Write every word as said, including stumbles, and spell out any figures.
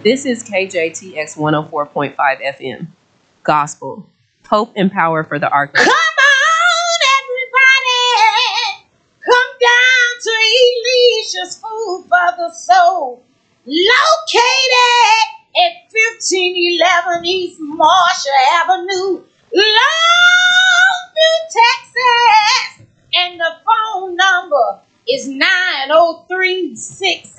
This is K J T X one oh four point five F M. Gospel. Hope and power for the Ark. Come on, everybody. Come down to Alicia's Food for the Soul. Located at fifteen eleven East Marshall Avenue, Longview, Texas. And the phone number is nine oh three, six